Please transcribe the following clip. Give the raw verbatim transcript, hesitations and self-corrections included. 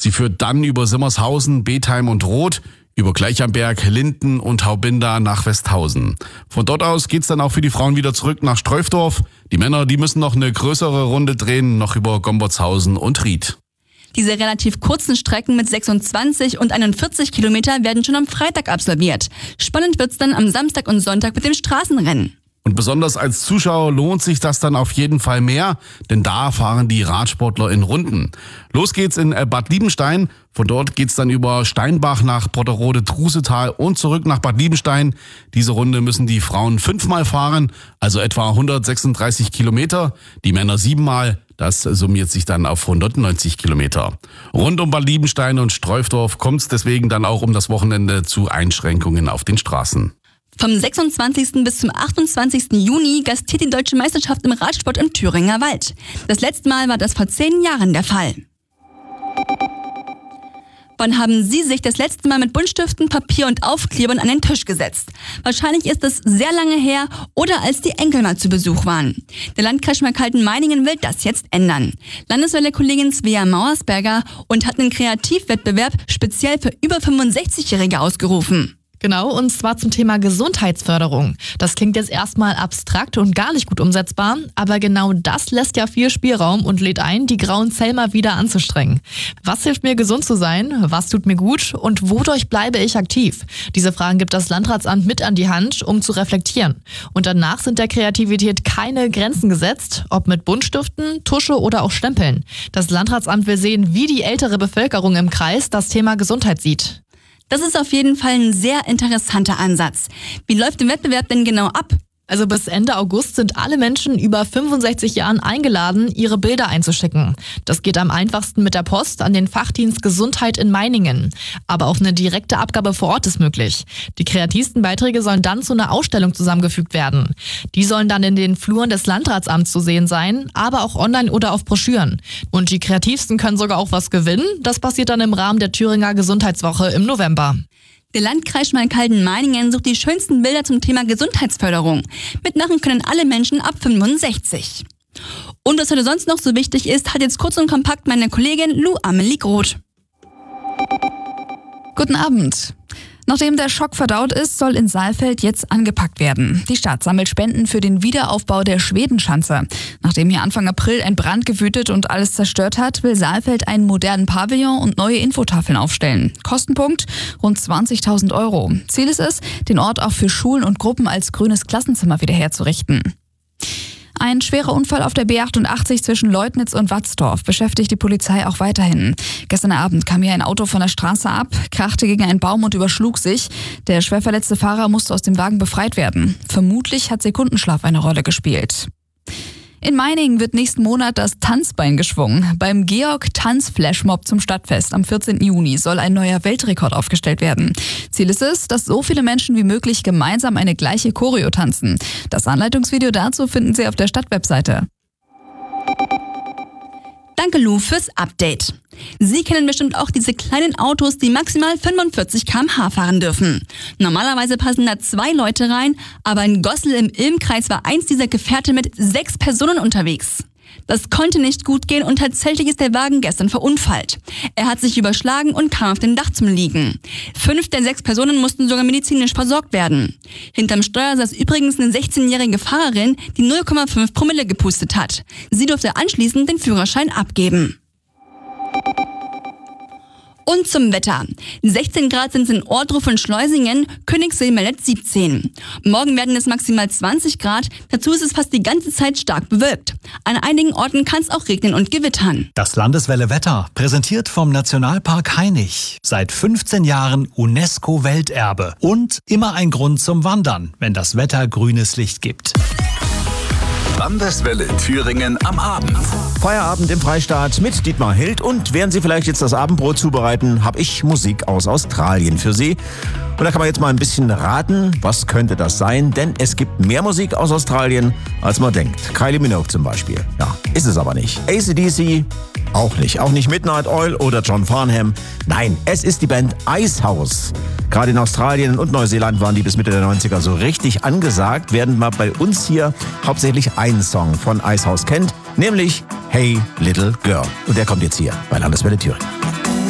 Sie führt dann über Simmershausen, Betheim und Roth, über Gleichamberg, Linden und Haubinda nach Westhausen. Von dort aus geht's dann auch für die Frauen wieder zurück nach Streufdorf. Die Männer, die müssen noch eine größere Runde drehen, noch über Gombertshausen und Ried. Diese relativ kurzen Strecken mit sechsundzwanzig und einundvierzig Kilometer werden schon am Freitag absolviert. Spannend wird's dann am Samstag und Sonntag mit dem Straßenrennen. Und besonders als Zuschauer lohnt sich das dann auf jeden Fall mehr, denn da fahren die Radsportler in Runden. Los geht's in Bad Liebenstein. Von dort geht's dann über Steinbach nach Brotterode-Trusetal und zurück nach Bad Liebenstein. Diese Runde müssen die Frauen fünfmal fahren, also etwa hundertsechsunddreißig Kilometer, die Männer siebenmal. Das summiert sich dann auf hundertneunzig Kilometer. Rund um Bad Liebenstein und Streufdorf kommt's deswegen dann auch um das Wochenende zu Einschränkungen auf den Straßen. Vom sechsundzwanzigsten bis zum achtundzwanzigsten Juni gastiert die Deutsche Meisterschaft im Radsport im Thüringer Wald. Das letzte Mal war das vor zehn Jahren der Fall. Wann haben Sie sich das letzte Mal mit Buntstiften, Papier und Aufklebern an den Tisch gesetzt? Wahrscheinlich ist es sehr lange her oder als die Enkel mal zu Besuch waren. Der Landkreis Schmalkalden-Meiningen will das jetzt ändern. Landeswelle-Kollegin Svea Mauersberger und hat einen Kreativwettbewerb speziell für über fünfundsechzigjährige ausgerufen. Genau, und zwar zum Thema Gesundheitsförderung. Das klingt jetzt erstmal abstrakt und gar nicht gut umsetzbar, aber genau das lässt ja viel Spielraum und lädt ein, die grauen Zellen mal wieder anzustrengen. Was hilft mir, gesund zu sein? Was tut mir gut? Und wodurch bleibe ich aktiv? Diese Fragen gibt das Landratsamt mit an die Hand, um zu reflektieren. Und danach sind der Kreativität keine Grenzen gesetzt, ob mit Buntstiften, Tusche oder auch Stempeln. Das Landratsamt will sehen, wie die ältere Bevölkerung im Kreis das Thema Gesundheit sieht. Das ist auf jeden Fall ein sehr interessanter Ansatz. Wie läuft der Wettbewerb denn genau ab? Also bis Ende August sind alle Menschen über fünfundsechzig Jahren eingeladen, ihre Bilder einzuschicken. Das geht am einfachsten mit der Post an den Fachdienst Gesundheit in Meiningen. Aber auch eine direkte Abgabe vor Ort ist möglich. Die kreativsten Beiträge sollen dann zu einer Ausstellung zusammengefügt werden. Die sollen dann in den Fluren des Landratsamts zu sehen sein, aber auch online oder auf Broschüren. Und die Kreativsten können sogar auch was gewinnen. Das passiert dann im Rahmen der Thüringer Gesundheitswoche im November. Der Landkreis Schmalkalden-Meiningen sucht die schönsten Bilder zum Thema Gesundheitsförderung. Mitmachen können alle Menschen ab fünfundsechzig. Und was heute sonst noch so wichtig ist, hat jetzt kurz und kompakt meine Kollegin Lou Amelie Groth. Guten Abend. Nachdem der Schock verdaut ist, soll in Saalfeld jetzt angepackt werden. Die Stadt sammelt Spenden für den Wiederaufbau der Schwedenschanze. Nachdem hier Anfang April ein Brand gewütet und alles zerstört hat, will Saalfeld einen modernen Pavillon und neue Infotafeln aufstellen. Kostenpunkt rund zwanzigtausend Euro. Ziel ist es, den Ort auch für Schulen und Gruppen als grünes Klassenzimmer wieder herzurichten. Ein schwerer Unfall auf der B achtundachtzig zwischen Leutnitz und Watzdorf beschäftigt die Polizei auch weiterhin. Gestern Abend kam hier ein Auto von der Straße ab, krachte gegen einen Baum und überschlug sich. Der schwerverletzte Fahrer musste aus dem Wagen befreit werden. Vermutlich hat Sekundenschlaf eine Rolle gespielt. In Meiningen wird nächsten Monat das Tanzbein geschwungen. Beim Georg-Tanz-Flashmob zum Stadtfest am vierzehnten Juni soll ein neuer Weltrekord aufgestellt werden. Ziel ist es, dass so viele Menschen wie möglich gemeinsam eine gleiche Choreo tanzen. Das Anleitungsvideo dazu finden Sie auf der Stadtwebseite. Danke Lou fürs Update. Sie kennen bestimmt auch diese kleinen Autos, die maximal fünfundvierzig Kilometer pro Stunde fahren dürfen. Normalerweise passen da zwei Leute rein, aber in Gossel im Ilmkreis war eins dieser Gefährte mit sechs Personen unterwegs. Das konnte nicht gut gehen und tatsächlich ist der Wagen gestern verunfallt. Er hat sich überschlagen und kam auf dem Dach zum Liegen. Fünf der sechs Personen mussten sogar medizinisch versorgt werden. Hinterm Steuer saß übrigens eine sechzehnjährige Fahrerin, die null Komma fünf Promille gepustet hat. Sie durfte anschließend den Führerschein abgeben. Und zum Wetter. sechzehn Grad sind es in Ohrdruf und Schleusingen, Königssee meldet siebzehn. Morgen werden es maximal zwanzig Grad, dazu ist es fast die ganze Zeit stark bewölkt. An einigen Orten kann es auch regnen und gewittern. Das Landeswelle Wetter, präsentiert vom Nationalpark Hainich. Seit fünfzehn Jahren UNESCO-Welterbe und immer ein Grund zum Wandern, wenn das Wetter grünes Licht gibt. Landeswelle Thüringen am Abend. Feierabend im Freistaat mit Dietmar Hild. Und während Sie vielleicht jetzt das Abendbrot zubereiten, habe ich Musik aus Australien für Sie. Und da kann man jetzt mal ein bisschen raten, was könnte das sein? Denn es gibt mehr Musik aus Australien, als man denkt. Kylie Minogue zum Beispiel. Ja, ist es aber nicht. A C D C auch nicht. Auch nicht Midnight Oil oder John Farnham. Nein, es ist die Band Icehouse. Gerade in Australien und Neuseeland waren die bis Mitte der neunziger so richtig angesagt, während man bei uns hier hauptsächlich einen Song von Icehouse kennt, nämlich Hey Little Girl. Und der kommt jetzt hier bei Landeswelle Thüringen.